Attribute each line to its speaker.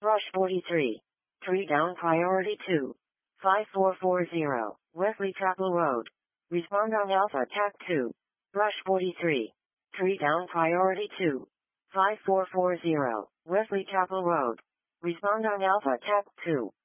Speaker 1: Brush 43. 3 down priority 2. 5440. Wesley Chapel Road. Respond on Alpha TAC 2. Brush 43. 3 down priority 2. 5440. Wesley Chapel Road. Respond on Alpha TAC 2.